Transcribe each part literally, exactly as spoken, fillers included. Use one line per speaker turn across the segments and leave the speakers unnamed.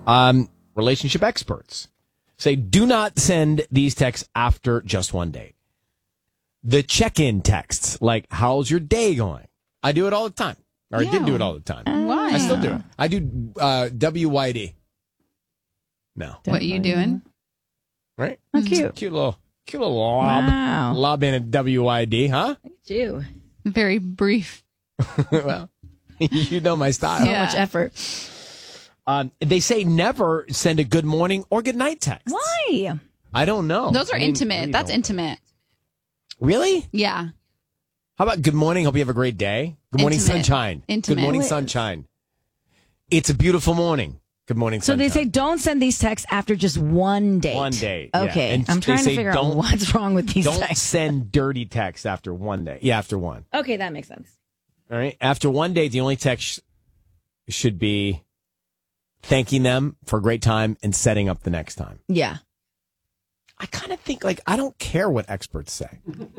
Um, relationship experts say do not send these texts after just one date. The check-in texts, like, how's your day going? I do it all the time. Or yeah. I did do it all the time.
Why?
I still do it. I do uh, W Y D. No.
What are you doing?
Right?
Oh, cute.
Cute little, cute little lob.
Wow.
Lob in a W Y D, huh?
Look at you.
Very brief.
Well, you know my style.
Yeah.
So much effort.
Um, they say never send a good morning or good night text.
Why?
I don't know.
Those are
I mean,
intimate. That's
know.
intimate.
Really?
Yeah.
How about good morning? Hope you have a great day. Good morning,
Intimate.
sunshine.
Intimate.
Good morning, sunshine. It's a beautiful morning. Good morning,
So
sunshine.
they say don't send these texts after just one date.
One date. Yeah.
Okay.
And
I'm
they
trying to
say
figure out
don't-
what's wrong with these
Don't
texts.
send dirty texts after one day. Yeah, after one.
Okay, that makes sense.
All right. After one date, the only text sh- should be thanking them for a great time and setting up the next time.
Yeah.
I kind of think, like, I don't care what experts say.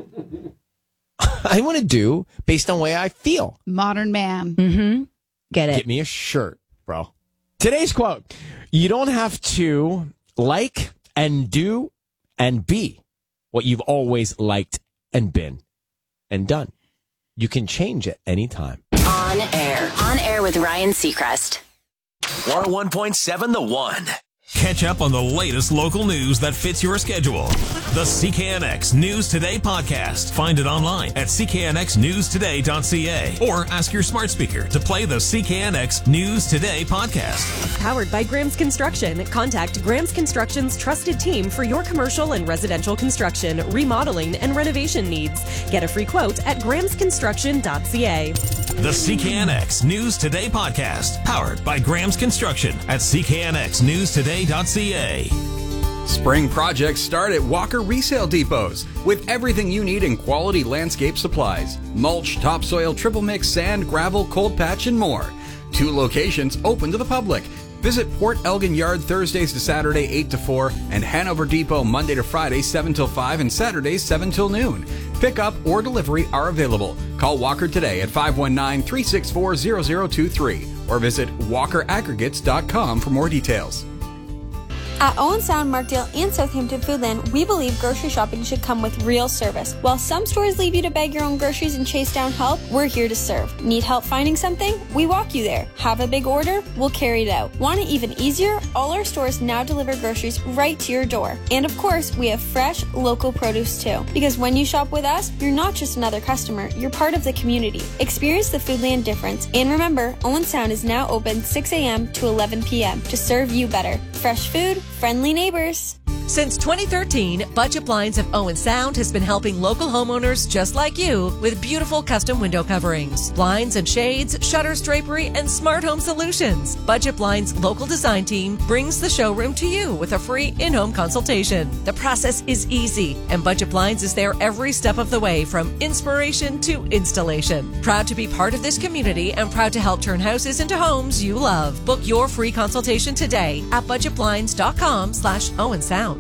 I want to do based on the way I feel.
Modern man.
Mm-hmm. Get it.
Get me a shirt, bro. Today's quote: you don't have to like and do and be what you've always liked and been and done. You can change at any time.
On air. On air with Ryan Seacrest.
one oh one point seven The One.
Catch up on the latest local news that fits your schedule. The C K N X News Today podcast. Find it online at c k n x news today dot c a or ask your smart speaker to play the C K N X News Today podcast.
Powered by Graham's Construction. Contact Graham's Construction's trusted team for your commercial and residential construction, remodeling, and renovation needs. Get a free quote at grahams construction dot c a.
The C K N X News Today podcast. Powered by Graham's Construction at c k n x news today dot c a.
Spring projects start at Walker Resale Depots with everything you need in quality landscape supplies. Mulch, topsoil, triple mix, sand, gravel, cold patch, and more. Two locations open to the public. Visit Port Elgin Yard Thursdays to Saturday eight to four and Hanover Depot Monday to Friday seven till five and Saturdays seven till noon. Pickup or delivery are available. Call Walker today at five one nine, three six four, zero zero two three or visit walker aggregates dot com for more details.
At Owen Sound, Markdale, and Southampton Foodland, we believe grocery shopping should come with real service. While some stores leave you to bag your own groceries and chase down help, we're here to serve. Need help finding something? We walk you there. Have a big order? We'll carry it out. Want it even easier? All our stores now deliver groceries right to your door. And of course, we have fresh, local produce too. Because when you shop with us, you're not just another customer, you're part of the community. Experience the Foodland difference. And remember, Owen Sound is now open six a.m. to eleven p.m. to serve you better. Fresh food, friendly neighbors.
Since twenty thirteen, Budget Blinds of Owen Sound has been helping local homeowners just like you with beautiful custom window coverings, blinds and shades, shutters, drapery, and smart home solutions. Budget Blinds' local design team brings the showroom to you with a free in-home consultation. The process is easy, and Budget Blinds is there every step of the way from inspiration to installation. Proud to be part of this community and proud to help turn houses into homes you love. Book your free consultation today at budget blinds dot com slash Owen Sound.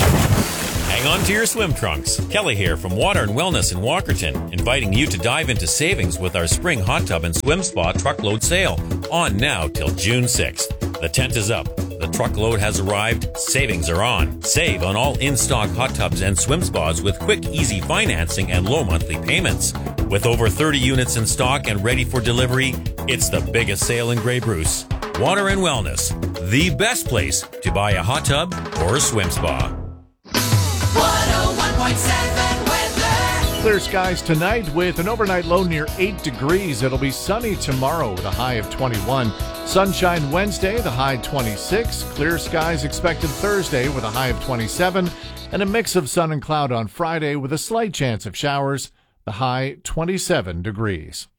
Hang on to your swim trunks. Kelly here from Water and Wellness in Walkerton, inviting you to dive into savings with our spring hot tub and swim spa truckload sale. On now till June sixth. The tent is up. The truckload has arrived. Savings are on. Save on all in-stock hot tubs and swim spas with quick, easy financing and low monthly payments. With over thirty units in stock and ready for delivery, it's the biggest sale in Grey Bruce. Water and Wellness, the best place to buy a hot tub or a swim spa.
one oh one point seven weather.
Clear skies tonight with an overnight low near eight degrees. It'll be sunny tomorrow with a high of twenty-one. Sunshine Wednesday, the high twenty-six. Clear skies expected Thursday with a high of twenty-seven. And a mix of sun and cloud on Friday with a slight chance of showers, the high twenty-seven degrees.